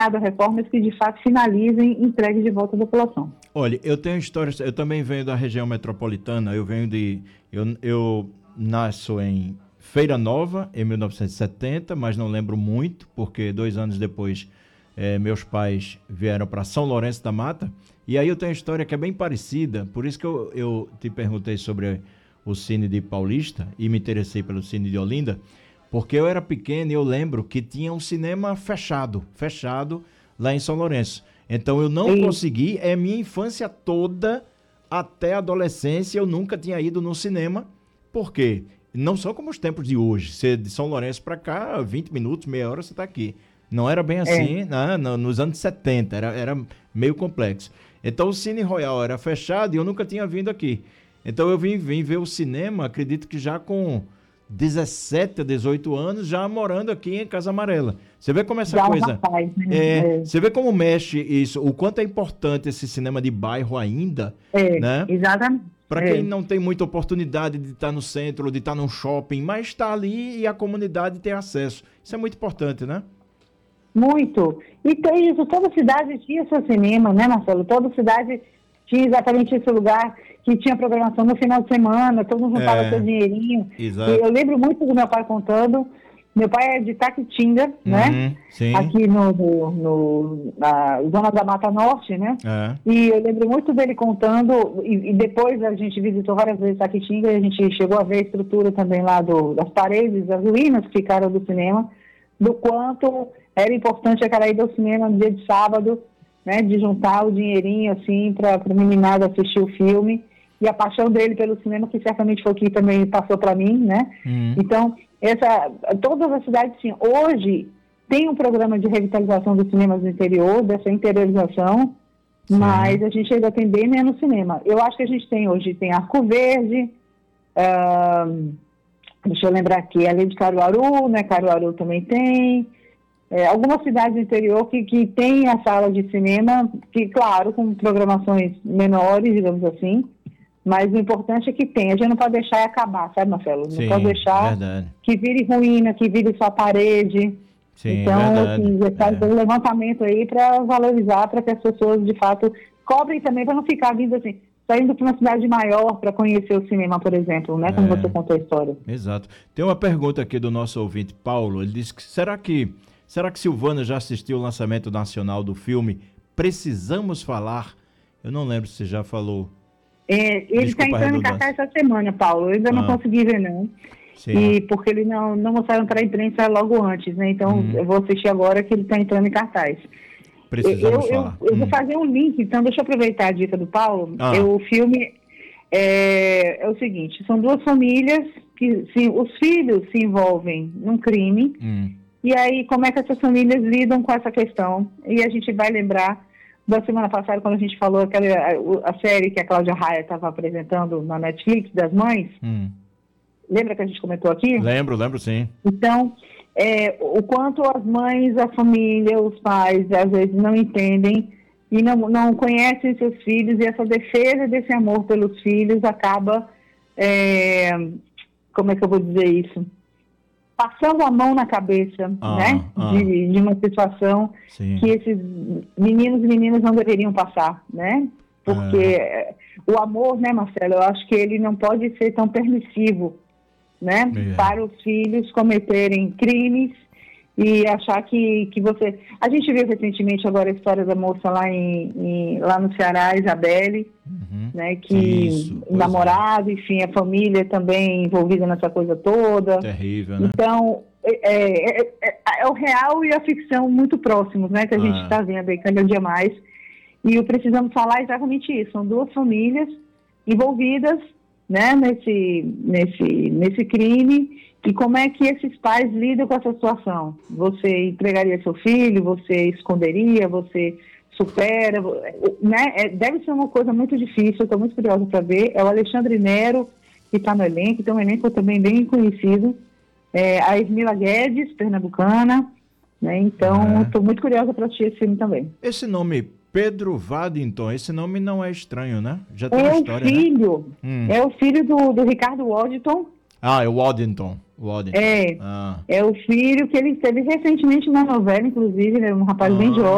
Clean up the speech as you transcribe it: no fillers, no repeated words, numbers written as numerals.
reformas que de fato finalizem e entreguem de volta à população. Olha, eu tenho histórias, eu também venho da região metropolitana, eu nasço em Feira Nova, em 1970, mas não lembro muito, porque 2 anos depois meus pais vieram para São Lourenço da Mata, e aí eu tenho uma história que é bem parecida, por isso que eu te perguntei sobre o Cine de Paulista e me interessei pelo Cine de Olinda, porque eu era pequeno e eu lembro que tinha um cinema fechado lá em São Lourenço. Então eu não consegui, minha infância toda, até a adolescência, eu nunca tinha ido no cinema. Por quê? Não são como os tempos de hoje. Você de São Lourenço para cá, 20 minutos, meia hora você está aqui. Não era bem assim, nos anos 70, era meio complexo. Então o Cine Royal era fechado e eu nunca tinha vindo aqui. Então eu vim ver o cinema, acredito que já com 17 a 18 anos, já morando aqui em Casa Amarela. Você vê como essa já coisa... Rapaz, né? Você vê como mexe isso, o quanto é importante esse cinema de bairro ainda, né? Exatamente. Para quem não tem muita oportunidade de estar no centro, de estar num shopping, mas está ali e a comunidade tem acesso. Isso é muito importante, né? Muito. E tem isso, toda cidade tinha seu cinema, né, Marcelo? Toda cidade tinha exatamente esse lugar que tinha programação no final de semana, todo mundo juntava seu dinheirinho. Exato. E eu lembro muito do meu pai contando. Meu pai é de Taquitinga, né? Sim. Aqui na zona da Mata Norte, né? E eu lembro muito dele contando, e depois a gente visitou várias vezes Taquitinga, e a gente chegou a ver a estrutura também lá das paredes, das ruínas que ficaram do cinema, do quanto era importante aquela ida ao cinema no dia de sábado, né? De juntar o dinheirinho, assim, para o meninado assistir o filme, e a paixão dele pelo cinema, que certamente foi o que também passou para mim, né? Então, todas as cidades tinham. Hoje, tem um programa de revitalização dos cinemas do interior, dessa interiorização, mas a gente ainda tem bem menos cinema. Eu acho que a gente tem Arco Verde, deixa eu lembrar aqui, além de Caruaru, né? Caruaru também tem. Algumas cidades do interior que tem a sala de cinema, que, claro, com programações menores, digamos assim, mas o importante é que tem. A gente não pode deixar acabar, sabe, Marcelo? Não pode deixar que vire ruína, que vire só parede. Sim, então, assim, faz um levantamento aí para valorizar, para que as pessoas, de fato, cobrem também, para não ficar vindo assim, saindo para uma cidade maior para conhecer o cinema, por exemplo, né? Como você contou a história. Exato. Tem uma pergunta aqui do nosso ouvinte, Paulo. Ele disse que será que Silvana já assistiu o lançamento nacional do filme Precisamos Falar? Eu não lembro se você já falou. Ele está entrando em cartaz essa semana, Paulo. Eu ainda não consegui ver, não. Sim. E porque ele não mostraram para a imprensa logo antes, né? Então, eu vou assistir agora que ele está entrando em cartaz. Precisamos falar. Eu vou fazer um link, então deixa eu aproveitar a dica do Paulo. O filme é o seguinte, são duas famílias que os filhos se envolvem num crime, e aí como é que essas famílias lidam com essa questão? E a gente vai lembrar da semana passada, quando a gente falou a série que a Cláudia Raia estava apresentando na Netflix, das mães. Lembra que a gente comentou aqui? Lembro sim. Então, o quanto as mães, a família, os pais, às vezes não entendem e não conhecem seus filhos, e essa defesa desse amor pelos filhos acaba, como é que eu vou dizer isso? Passando a mão na cabeça, né? De uma situação que esses meninos e meninas não deveriam passar, né? Porque o amor, né, Marcelo, eu acho que ele não pode ser tão permissivo, né? Para os filhos cometerem crimes e achar que você... A gente viu recentemente agora a história da moça lá no Ceará, a Isabelle, né? Que o namorado, enfim, a família também envolvida nessa coisa toda. Terrível, né? Então, é o real e a ficção muito próximos, né? Que a gente está vendo aí cada dia mais. E o Precisamos Falar exatamente isso. São duas famílias envolvidas, né, nesse crime, e como é que esses pais lidam com essa situação. Você entregaria seu filho, você esconderia, você supera, né? Deve ser uma coisa muito difícil, eu estou muito curiosa para ver. É o Alexandre Nero, que está no elenco, tem um elenco também bem conhecido, a Ismila Guedes, pernambucana, né? Então estou muito curiosa para assistir esse filme também. Esse nome Pedro Waddington, esse nome não é estranho, né? Já tem uma história, filho, né? É o filho do Ricardo Waddington. É o Waddington. É o filho que ele teve recentemente na novela, inclusive, ele é um rapaz bem jovem.